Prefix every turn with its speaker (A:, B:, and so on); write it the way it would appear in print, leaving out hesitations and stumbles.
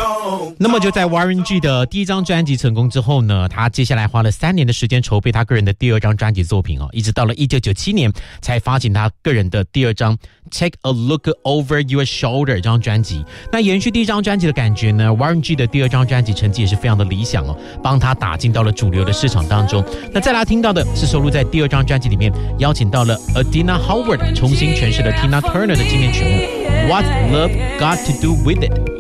A: 那么就在 Warren G 的第一张专辑成功之后呢，他接下来花了3年的时间筹备他个人的第二张专辑作品一直到了1997年才发行他个人的第二张 Take a Look Over Your Shoulder 这张专辑。那延续第一张专辑的感觉呢， Warren G 的第二张专辑成绩也是非常的理想帮他打进到了主流的市场当中。那再来听到的是收录在第二张专辑里面邀请到了 Adina Howard 重新诠释了 Tina Turner 的经典曲目 What's Love Got to Do With It。